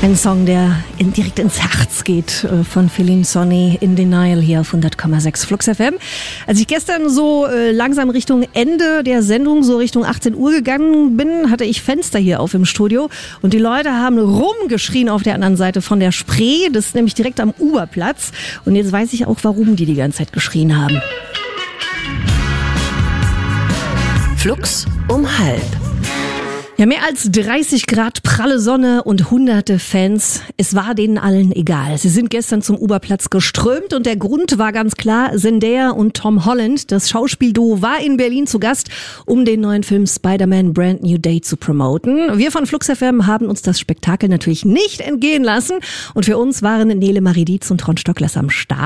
Ein Song, der direkt ins Herz geht, von Feeling Sonny, In Denial hier auf 100,6 Flux FM. Als ich gestern so langsam Richtung Ende der Sendung, so Richtung 18 Uhr gegangen bin, hatte ich Fenster hier auf im Studio und die Leute haben rumgeschrien auf der anderen Seite von der Spree, das ist nämlich direkt am Uberplatz. Und jetzt weiß ich auch, warum die ganze Zeit geschrien haben. Flux um 12:30. Ja, mehr als 30 Grad, pralle Sonne und hunderte Fans. Es war denen allen egal. Sie sind gestern zum Uberplatz geströmt und der Grund war ganz klar: Zendaya und Tom Holland, das Schauspielduo, war in Berlin zu Gast, um den neuen Film Spider-Man Brand New Day zu promoten. Wir von Flux FM haben uns das Spektakel natürlich nicht entgehen lassen und für uns waren Nele Marie Dietz und Ron Stocklers am Start.